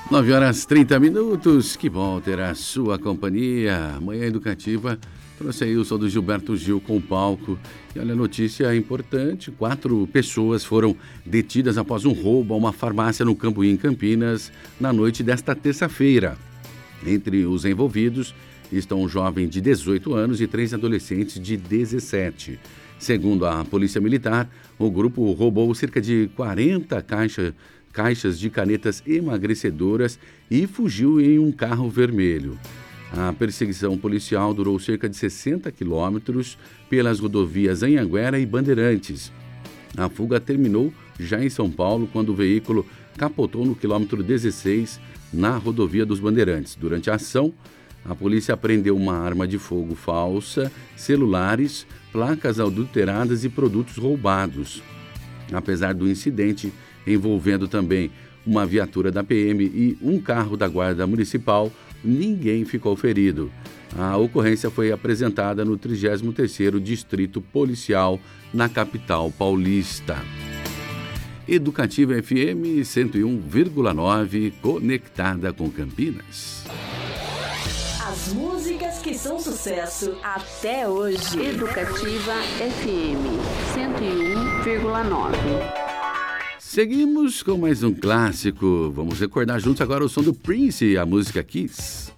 9h30. Que bom ter a sua companhia. Manhã Educativa trouxe aí o som do Gilberto Gil com o palco. E olha, notícia importante: 4 pessoas foram detidas após um roubo a uma farmácia no Cambuí, em Campinas, na noite desta terça-feira. Entre os envolvidos estão um jovem de 18 anos e 3 adolescentes de 17. Segundo a Polícia Militar, o grupo roubou cerca de 40 caixas de canetas emagrecedoras e fugiu em um carro vermelho. A perseguição policial durou cerca de 60 quilômetros pelas rodovias Anhanguera e Bandeirantes. A fuga terminou já em São Paulo, quando o veículo capotou no quilômetro 16, na rodovia dos Bandeirantes. Durante a ação, a polícia apreendeu uma arma de fogo falsa, celulares, placas adulteradas e produtos roubados. Apesar do incidente, envolvendo também uma viatura da PM e um carro da Guarda Municipal, ninguém ficou ferido. A ocorrência foi apresentada no 33º Distrito Policial, na capital paulista. Educativa FM 101,9, conectada com Campinas. As músicas que são sucesso até hoje. Educativa FM 101,9. Seguimos com mais um clássico. Vamos recordar juntos agora o som do Prince, a música Kiss.